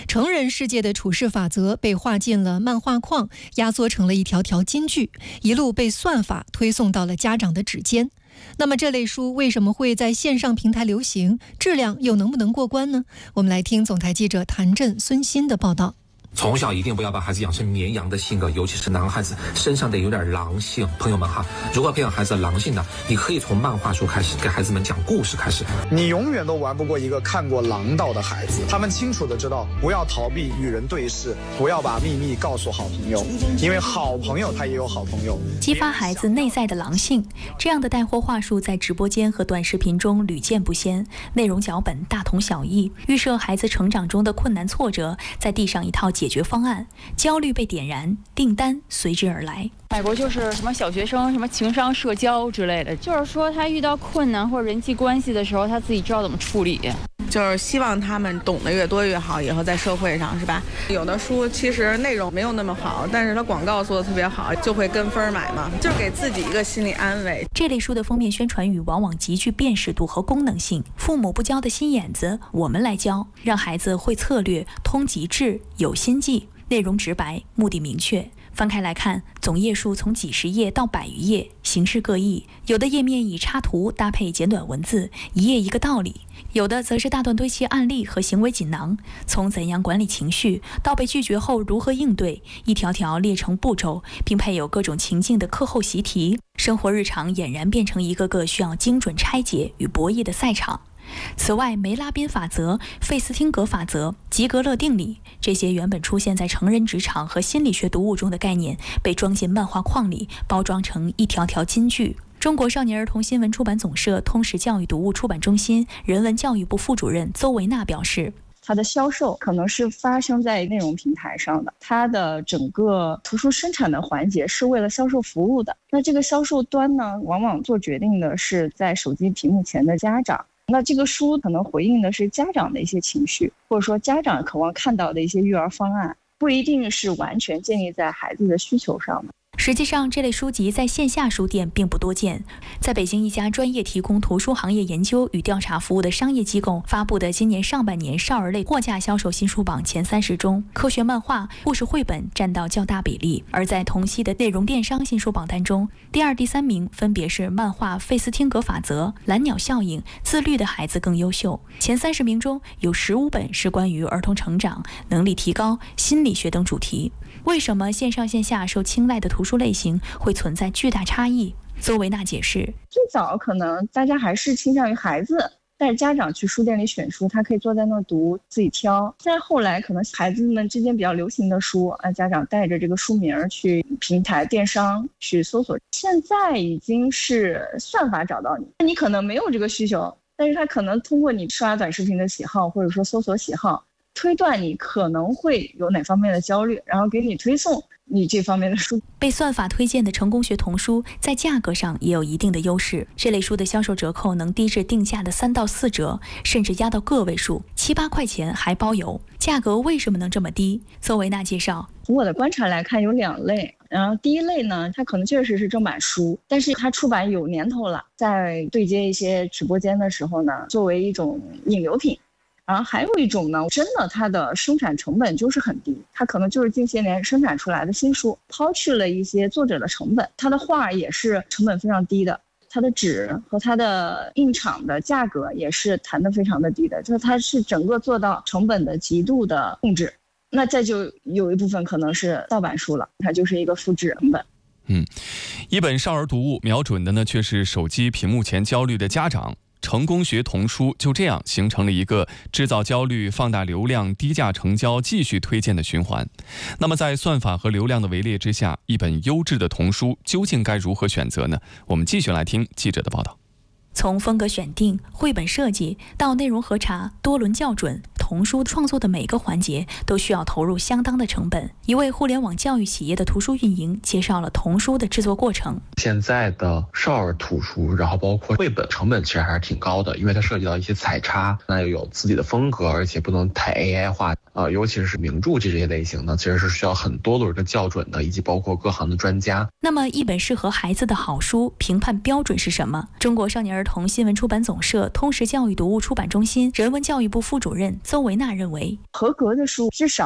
成人世界的处事法则被画进了漫画框，压缩成了一条条金句，一路被算法推送到了家长的指尖。那么这类书为什么会在线上平台流行？质量又能不能过关呢？我们来听总台记者谭震、孙鑫的报道。 从小一定不要把孩子养成绵羊的性格，尤其是男孩子身上得有点狼性。朋友们哈，如果培养孩子的狼性呢，你可以从漫画书开始，给孩子们讲故事开始。 你永远都玩不过一个看过狼道的孩子，他们清楚的知道不要逃避与人对视，不要把秘密告诉好朋友，因为好朋友他也有好朋友。 激发孩子内在的狼性，这样的带货话术在直播间和短视频中屡见不鲜，内容脚本大同小异，预设孩子成长中的困难挫折，再递上一套解决方案，焦虑被点燃，订单随之而来。 美国就是什么小学生什么情商社交之类的，就是说他遇到困难或者人际关系的时候，他自己知道怎么处理。 就是希望他们懂得越多越好，以后在社会上是吧？有的书其实内容没有那么好，但是它广告做得特别好，就会跟风买嘛，就是给自己一个心理安慰。 这类书的封面宣传语往往极具辨识度和功能性，父母不教的心眼子，我们来教，让孩子会策略、通极致、有心计，内容直白，目的明确。翻开来看，总页数从几十页到100余页，形式各异，有的页面以插图搭配简短文字，一页一个道理，有的则是大段堆砌案例和行为锦囊，从怎样管理情绪到被拒绝后如何应对，一条条列成步骤，并配有各种情境的课后习题，生活日常俨然变成一个个需要精准拆解与博弈的赛场。此外，梅拉宾法则、费斯汀格法则、吉格勒定理，这些原本出现在成人职场和心理学读物中的概念，被装进漫画框里，包装成一条条金句。中国少年儿童新闻出版总社通识教育读物出版中心人文教育部副主任邹维娜表示， 它的销售可能是发生在内容平台上的，它的整个图书生产的环节是为了销售服务的。那这个销售端呢，往往做决定的是在手机屏幕前的家长。那这个书可能回应的是家长的一些情绪，或者说家长渴望看到的一些育儿方案，不一定是完全建立在孩子的需求上的。 实际上，这类书籍在线下书店并不多见。在北京一家专业提供图书行业研究与调查服务的商业机构发布的今年上半年少儿类货架销售新书榜前30中，科学漫画、故事绘本占到较大比例。而在同期的内容电商新书榜单中，第2、第3名分别是漫画《费斯汀格法则》、蓝鸟效应、自律的孩子更优秀。前30名中有15本是关于儿童成长、能力提高、心理学等主题。为什么线上线下受青睐的图书类型会存在巨大差异？邹维娜解释， 最早可能大家还是倾向于孩子带着家长去书店里选书，他可以坐在那读自己挑。再后来可能孩子们之间比较流行的书，家长带着这个书名去平台电商去搜索。现在已经是算法找到你，你可能没有这个需求，但是他可能通过你刷短视频的喜好或者说搜索喜好，推断你可能会有哪方面的焦虑，然后给你推送你这方面的书。 被算法推荐的成功学童书在价格上也有一定的优势，这类书的销售折扣能低至定价的3到4折，甚至压到个位数，7、8块钱还包邮。价格为什么能这么低？邹维娜介绍， 从我的观察来看有2类。然后第一类呢，它可能确实是正版书，但是它出版有年头了，在对接一些直播间的时候呢，作为一种引流品。然后还有一种呢，真的它的生产成本就是很低，它可能就是近些年生产出来的新书，抛去了一些作者的成本，它的画也是成本非常低的，它的纸和它的印厂的价格也是谈得非常的低的，就是它是整个做到成本的极度的控制。那再就有一部分可能是盗版书了，它就是一个复制成本。 一本少儿读物瞄准的呢，却是手机屏幕前焦虑的家长。成功学童书就这样形成了一个制造焦虑、放大流量、低价成交、继续推荐的循环。那么在算法和流量的围猎之下，一本优质的童书究竟该如何选择呢？我们继续来听记者的报道。 从风格选定、绘本设计到内容核查、多轮校准，童书创作的每个环节都需要投入相当的成本。一位互联网教育企业的图书运营介绍了童书的制作过程。 现在的少儿图书，然后包括绘本，成本其实还是挺高的，因为它涉及到一些彩插，那又有自己的风格，而且不能太 AI 化。 尤其是名著这些类型呢，其实是需要很多轮的校准的，以及包括各行的专家。 那么一本适合孩子的好书评判标准是什么？中国少年儿童新闻出版总社通识教育读物出版中心人文教育部副主任邹维娜认为， 合格的书至少